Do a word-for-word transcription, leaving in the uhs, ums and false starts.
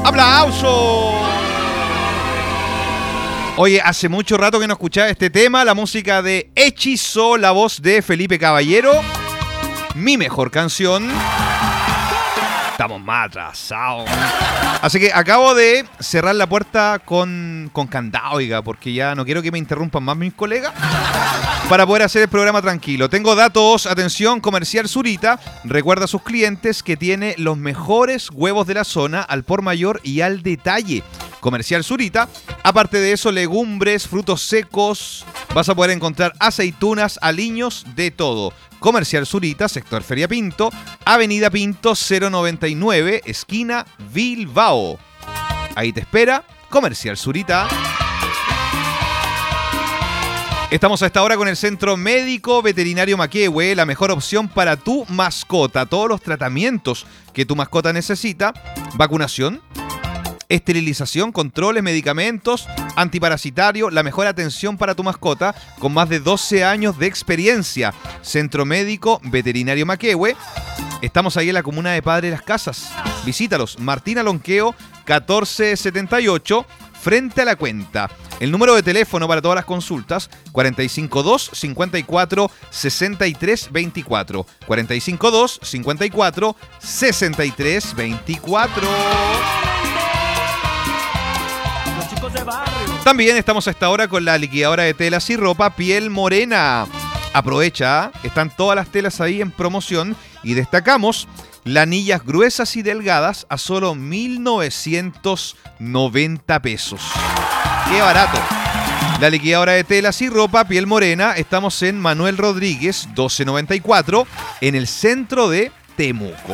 ¡Aplauso! Oye, hace mucho rato que no escuchaba este tema, la música de Hechizo, la voz de Felipe Caballero. Mi mejor canción. Estamos más atrasados. Así que acabo de cerrar la puerta con, con candado, oiga, porque ya no quiero que me interrumpan más mis colegas para poder hacer el programa tranquilo. Tengo datos, atención, Comercial Zurita recuerda a sus clientes que tiene los mejores huevos de la zona al por mayor y al detalle. Comercial Zurita, aparte de eso, legumbres, frutos secos, vas a poder encontrar aceitunas, aliños, de todo. Comercial Zurita, sector Feria Pinto, Avenida Pinto cero noventa y nueve, esquina Bilbao. Ahí te espera Comercial Zurita. Estamos a esta hora con el Centro Médico Veterinario Maquehue, la mejor opción para tu mascota. Todos los tratamientos que tu mascota necesita, vacunación, esterilización, controles, medicamentos, antiparasitario, la mejor atención para tu mascota con más de doce años de experiencia. Centro Médico Veterinario Maquehue. Estamos ahí en la comuna de Padre Las Casas. Visítalos. Martín Alonqueo, catorce setenta y ocho, frente a la cuenta. El número de teléfono para todas las consultas, cuatro cinco dos, cinco cuatro, seis tres dos cuatro. cuatro cinco dos, cinco cuatro, seis tres dos cuatro. También estamos a esta hora con la liquidadora de telas y ropa Piel Morena. Aprovecha, están todas las telas ahí en promoción y destacamos lanillas gruesas y delgadas a solo mil novecientos noventa pesos. ¡Qué barato! La liquidadora de telas y ropa Piel Morena, estamos en Manuel Rodríguez doce noventa y cuatro en el centro de Temuco.